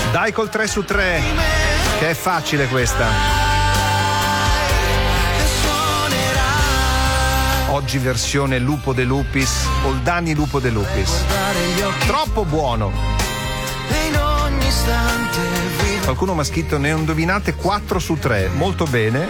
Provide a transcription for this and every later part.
Dai col 3 su 3, che è facile questa. Oggi versione Lupo De Lupis, Oldani Lupo De Lupis. Troppo buono. Qualcuno mi ha scritto: ne indovinate 4 su 3, molto bene.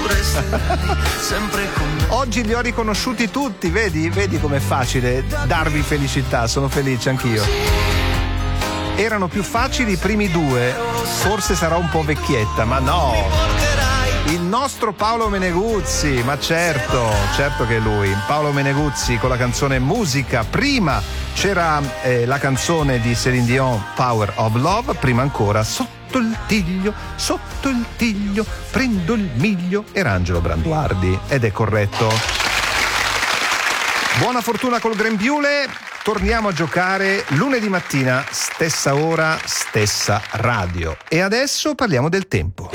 Oggi li ho riconosciuti tutti, vedi com'è facile darvi felicità, sono felice anch'io. Erano più facili i primi due, forse sarà un po' vecchietta, ma no. Il nostro Paolo Meneguzzi, ma certo che è lui. Paolo Meneguzzi con la canzone Musica. Prima c'era la canzone di Céline Dion, Power of Love. Prima ancora Sotto il tiglio, prendo il miglio. Era Angelo Branduardi, ed è corretto. Buona fortuna col grembiule. Torniamo a giocare lunedì mattina, stessa ora, stessa radio. E adesso parliamo del tempo.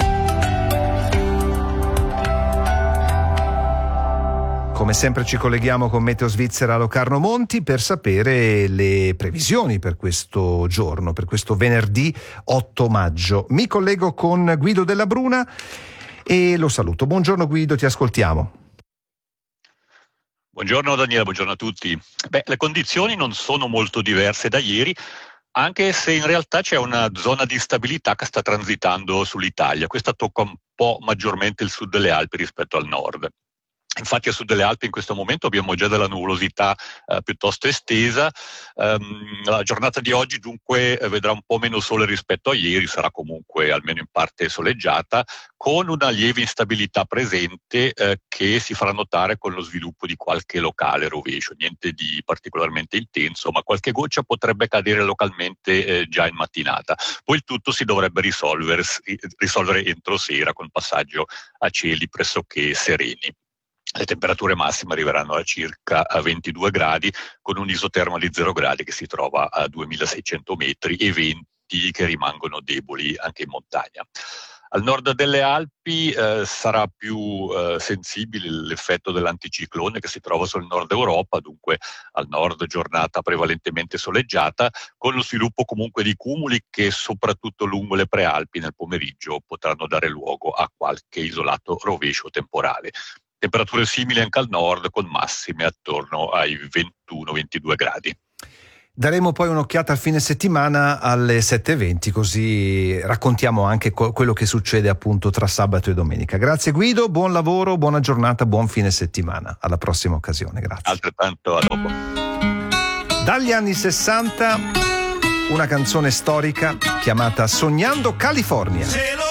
Come sempre ci colleghiamo con Meteo Svizzera Locarno Monti per sapere le previsioni per questo giorno, per questo venerdì 8 maggio. Mi collego con Guido Della Bruna e lo saluto. Buongiorno Guido, ti ascoltiamo. Buongiorno Daniela, buongiorno a tutti. Le condizioni non sono molto diverse da ieri, anche se in realtà c'è una zona di stabilità che sta transitando sull'Italia. Questa tocca un po' maggiormente il sud delle Alpi rispetto al nord. Infatti a sud delle Alpi in questo momento abbiamo già della nuvolosità piuttosto estesa. La giornata di oggi dunque vedrà un po' meno sole rispetto a ieri, sarà comunque almeno in parte soleggiata, con una lieve instabilità presente che si farà notare con lo sviluppo di qualche locale rovescio. Niente di particolarmente intenso, ma qualche goccia potrebbe cadere localmente già in mattinata. Poi il tutto si dovrebbe risolvere entro sera con passaggio a cieli pressoché sereni. Le temperature massime arriveranno a circa 22 gradi con un isotermo di 0 gradi che si trova a 2600 metri e venti che rimangono deboli anche in montagna. Al nord delle Alpi sarà più sensibile l'effetto dell'anticiclone che si trova sul nord Europa, dunque al nord giornata prevalentemente soleggiata, con lo sviluppo comunque di cumuli che soprattutto lungo le prealpi nel pomeriggio potranno dare luogo a qualche isolato rovescio temporale. Temperature simili anche al nord con massime attorno ai 21-22 gradi. Daremo poi un'occhiata al fine settimana alle 7:20, così raccontiamo anche quello che succede appunto tra sabato e domenica. Grazie Guido, buon lavoro, buona giornata, buon fine settimana. Alla prossima occasione, grazie. Altrettanto, a dopo. Dagli anni 60 una canzone storica chiamata Sognando California.